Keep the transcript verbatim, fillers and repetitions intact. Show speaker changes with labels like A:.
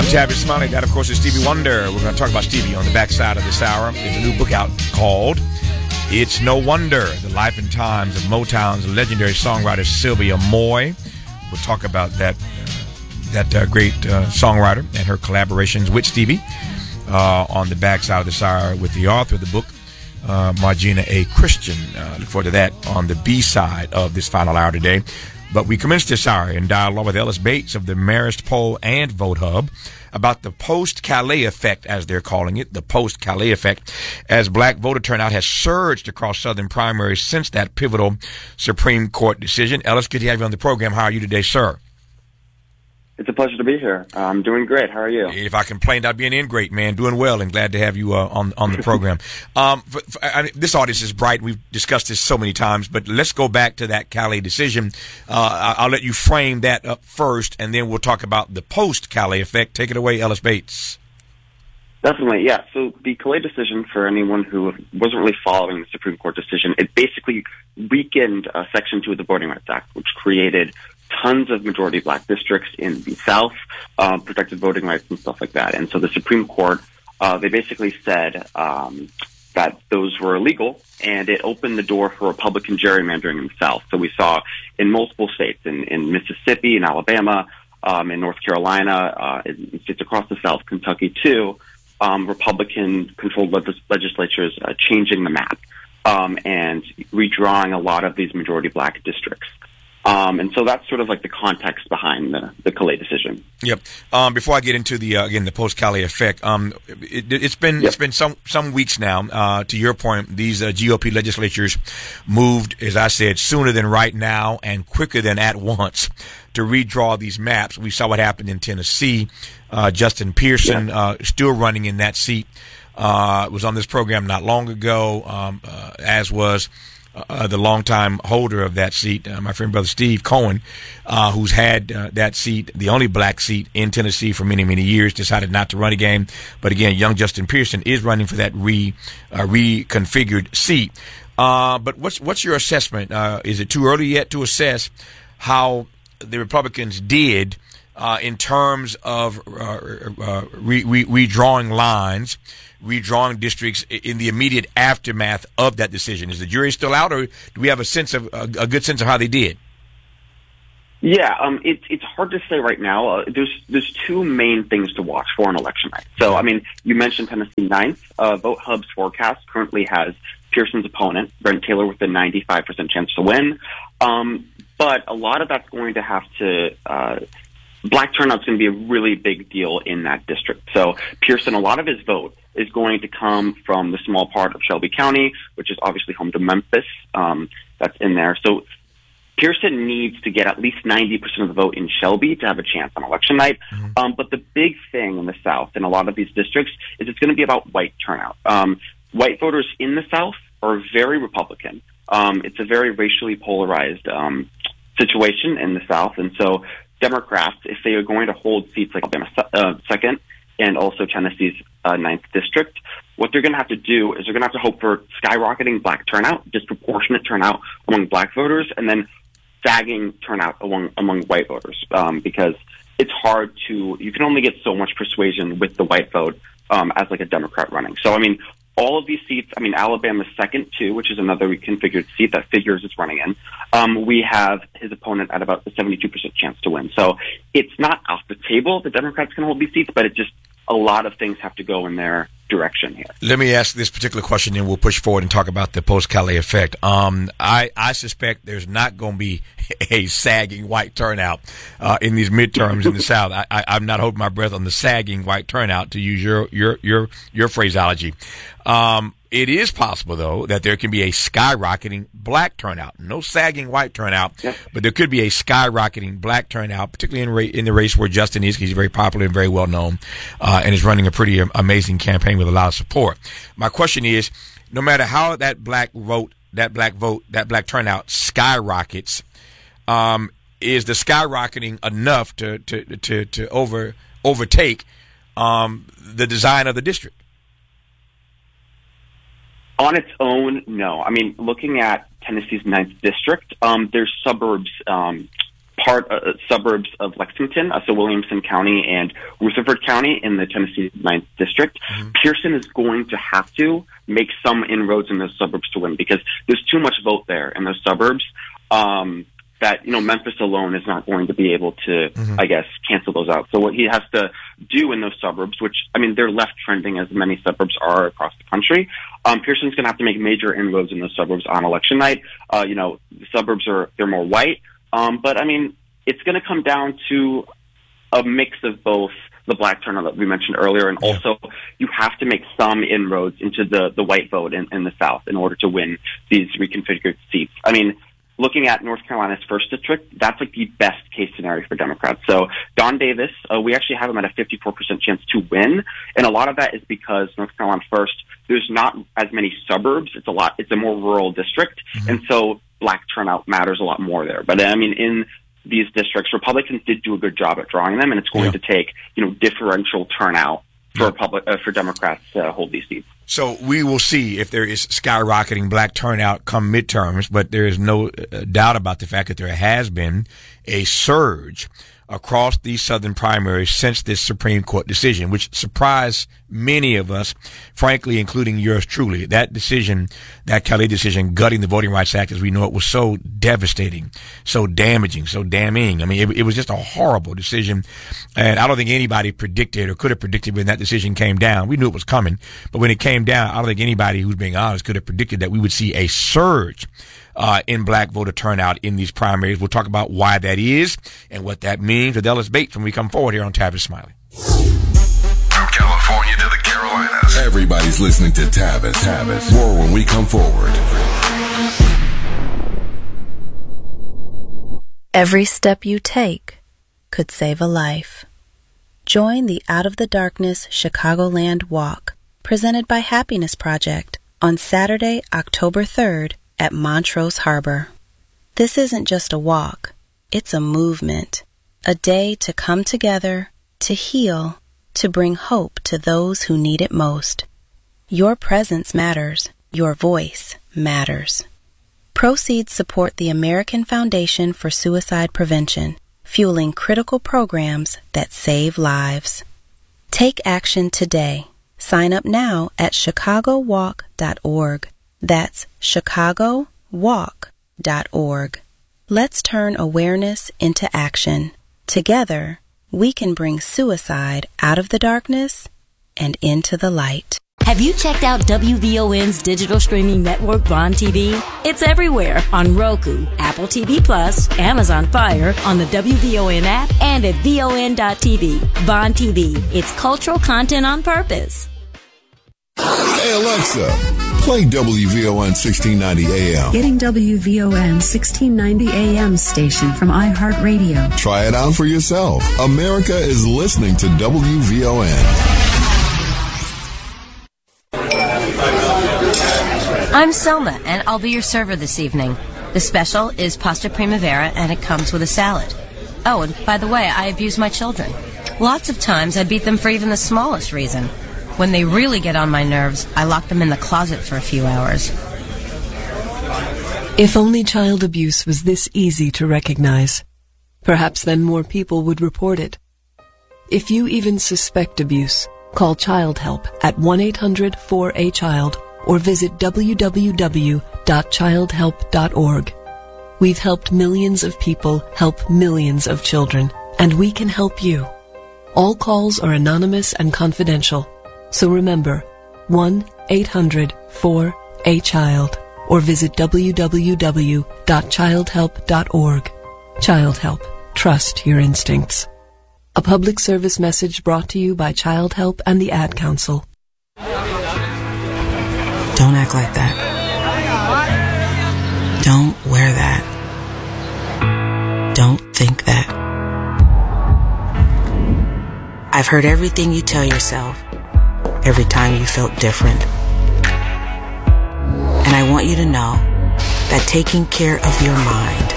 A: Tavis Smiley. That, of course, is Stevie Wonder. We're going to talk about Stevie on the backside of this hour. There's a new book out called It's No Wonder, The Life and Times of Motown's legendary songwriter Sylvia Moy. We'll talk about that uh, that uh, great uh, songwriter and her collaborations with Stevie uh, on the backside of this hour with the author of the book, uh, Margina A. Christian. Uh, look forward to that on the B-side of this final hour today. But we commenced this hour in dialogue with Ellis Bates of the Marist Poll and Vote Hub about the post-Calais effect, as they're calling it, the post-Calais effect, as black voter turnout has surged across Southern primaries since that pivotal Supreme Court decision. Ellis, good to have you on the program. How are you today, sir?
B: It's a pleasure to be here. I'm doing great. How are you?
A: If I complained, I'd be an ingrate, man. Doing well and glad to have you uh, on on the program. um, for, for, I, this audience is bright. We've discussed this so many times, but let's go back to that Calais decision. Uh, I'll let you frame that up first, and then we'll talk about the post-Calais effect. Take it away, Ellis Bates.
B: Definitely, yeah. So the Calais decision, for anyone who wasn't really following the Supreme Court decision, it basically weakened uh, Section two of the Voting Rights Act, which created tons of majority black districts in the South, uh, protected voting rights and stuff like that. And so the Supreme Court, uh, they basically said um, that those were illegal, and it opened the door for Republican gerrymandering in the South. So we saw in multiple states, in, in Mississippi, in Alabama, um, in North Carolina, uh, in states across the South, Kentucky too, um, Republican-controlled legis- legislatures uh, changing the map um, and redrawing a lot of these majority black districts. Um, and so that's sort of like the context behind the, the Calais decision.
A: Yep. Um, before I get into the uh, again the post-Calais effect, um, it, it's been yep. it's been some some weeks now. Uh, to your point, these uh, G O P legislatures moved, as I said, sooner than right now and quicker than at once to redraw these maps. We saw what happened in Tennessee. Uh, Justin Pearson yeah. uh, still running in that seat. Uh, was on this program not long ago, um, uh, as was. Uh, the longtime holder of that seat, uh, my friend brother Steve Cohen, uh, who's had uh, that seat, the only black seat in Tennessee for many, many years, decided not to run again. But again, young Justin Pearson is running for that re uh, reconfigured seat. Uh, but what's what's your assessment? Uh, is it too early yet to assess how the Republicans did uh, in terms of uh, uh, re- re- redrawing lines? Redrawing districts in the immediate aftermath of that decision? Is the jury still out, or do we have a sense of a, a good sense of how they did?
B: Yeah, um, it's it's hard to say right now. Uh, there's there's two main things to watch for an election night. So, I mean, you mentioned Tennessee ninth. Uh, Vote Hub's forecast currently has Pearson's opponent, Brent Taylor, with a ninety-five percent chance to win. Um, but a lot of that's going to have to. Uh, Black turnout's going to be a really big deal in that district. So Pearson, a lot of his vote is going to come from the small part of Shelby County, which is obviously home to Memphis. Um, that's in there. So Pearson needs to get at least ninety percent of the vote in Shelby to have a chance on election night. Mm-hmm. Um, but the big thing in the South in a lot of these districts is it's going to be about white turnout. Um, white voters in the South are very Republican. Um, it's a very racially polarized um, situation in the South. And so Democrats, if they are going to hold seats like Alabama uh, second and also Tennessee's uh, ninth district, what they're going to have to do is they're going to have to hope for skyrocketing black turnout, disproportionate turnout among black voters, and then sagging turnout among among white voters, um, because it's hard to, you can only get so much persuasion with the white vote um, as like a Democrat running. So, I mean, all of these seats, I mean, Alabama's second, too, which is another reconfigured seat that Figures is running in. Um, we have his opponent at about a seventy-two percent chance to win. So it's not off the table. The Democrats can hold these seats, but it just, a lot of things have to go in their direction here.
A: Let me ask this particular question, and we'll push forward and talk about the post-Calais effect. Um, I, I suspect there's not going to be a sagging white turnout uh, in these midterms in the South. I, I, I'm not holding my breath on the sagging white turnout, to use your your your your phraseology. Um, it is possible, though, that there can be a skyrocketing black turnout. No sagging white turnout, yeah. But there could be a skyrocketing black turnout, particularly in, ra- in the race where Justin is. He's very popular and very well known, uh, and is running a pretty amazing campaign with a lot of support. My question is, no matter how that black vote, that black vote, that black turnout skyrockets, um, is the skyrocketing enough to to to, to over overtake um, the design of the district?
B: On its own, no. I mean, looking at Tennessee's ninth district, um, there's suburbs um, part uh, suburbs of Lexington, uh, so Williamson County and Rutherford County in the Tennessee ninth District. Mm-hmm. Pearson is going to have to make some inroads in those suburbs to win because there's too much vote there in those suburbs um, that, you know, Memphis alone is not going to be able to, mm-hmm. I guess, cancel those out. So what he has to do in those suburbs, which, I mean, they're left trending as many suburbs are across the country, um, Pearson's going to have to make major inroads in those suburbs on election night. Uh, you know, the suburbs are, they're more white. Um, but I mean, it's going to come down to a mix of both the black turnout that we mentioned earlier, and yeah. also you have to make some inroads into the, the white vote in, in the South in order to win these reconfigured seats. I mean, looking at North Carolina's first district, that's like the best case scenario for Democrats. So Don Davis, uh, we actually have him at a fifty-four percent chance to win. And a lot of that is because North Carolina first, there's not as many suburbs. It's a lot, it's a more rural district. Mm-hmm. And so black turnout matters a lot more there. But I mean, in these districts, Republicans did do a good job at drawing them, and it's going yeah. to take, you know, differential turnout for yeah. Republic, uh, for Democrats to hold these seats.
A: So we will see if there is skyrocketing black turnout come midterms, but there is no uh, doubt about the fact that there has been a surge across these southern primaries since this Supreme Court decision, which surprised many of us, frankly, including yours truly. That decision, that Kelly decision, gutting the Voting Rights Act as we know it, was so devastating, so damaging, so damning. I mean, it, it was just a horrible decision, and I don't think anybody predicted or could have predicted when that decision came down. We knew it was coming, but when it came down, I don't think anybody who's being honest could have predicted that we would see a surge Uh, in black voter turnout in these primaries. We'll talk about why that is and what that means with Ellis Bates when we come forward here on Tavis Smiley.
C: From California to the Carolinas, everybody's listening to Tavis. Tavis. More when we come forward.
D: Every step you take could save a life. Join the Out of the Darkness Chicagoland Walk, presented by Happiness Project, on Saturday, October third, at Montrose Harbor. This isn't just a walk, it's a movement, a day to come together, to heal, to bring hope to those who need it most. Your presence matters, your voice matters. Proceeds support the American Foundation for Suicide Prevention, fueling critical programs that save lives. Take action today. Sign up now at chicago walk dot org. That's chicago walk dot org. Let's turn awareness into action. Together, we can bring suicide out of the darkness and into the light.
E: Have you checked out W V O N's digital streaming network, Vaughn T V? It's everywhere on Roku, Apple T V Plus, Amazon Fire, on the W V O N app, and at V O N dot T V. Vaughn T V. It's cultural content on purpose.
C: Hey, Alexa, play W V O N sixteen ninety A M.
F: Getting W V O N sixteen ninety A M station from iHeartRadio.
C: Try it out for yourself. America is listening to W V O N.
G: I'm Selma, and I'll be your server this evening. The special is pasta primavera, and it comes with a salad. Oh, and by the way, I abuse my children. Lots of times I beat them for even the smallest reason. When they really get on my nerves, I lock them in the closet for a few hours.
H: If only child abuse was this easy to recognize, perhaps then more people would report it. If you even suspect abuse, call Child Help at one eight hundred four A child or visit w w w dot child help dot org. We've helped millions of people help millions of children, and we can help you. All calls are anonymous and confidential. So remember, one eight hundred four A child or visit w w w dot child help dot org. Child Help. Trust your instincts. A public service message brought to you by Child Help and the Ad Council.
I: Don't act like that. Don't wear that. Don't think that. I've heard everything you tell yourself every time you felt different. And I want you to know that taking care of your mind